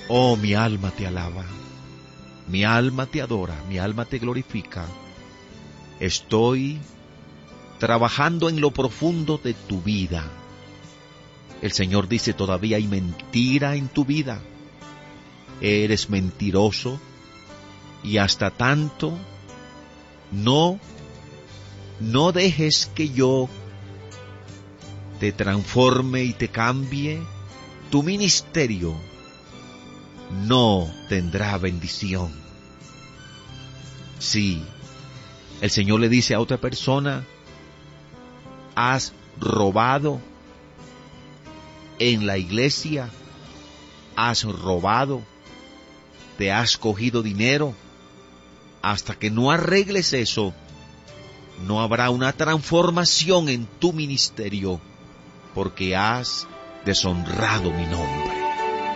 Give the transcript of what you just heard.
Oh, mi alma te alaba, mi alma te adora, mi alma te glorifica. Estoy trabajando en lo profundo de tu vida. El Señor dice, todavía hay mentira en tu vida. Eres mentiroso y hasta tanto no dejes que yo te transforme y te cambie, tu ministerio no tendrá bendición. Sí, el Señor le dice a otra persona, has robado en la iglesia, has robado, te has cogido dinero. Hasta que no arregles eso, no habrá una transformación en tu ministerio, porque has deshonrado mi nombre.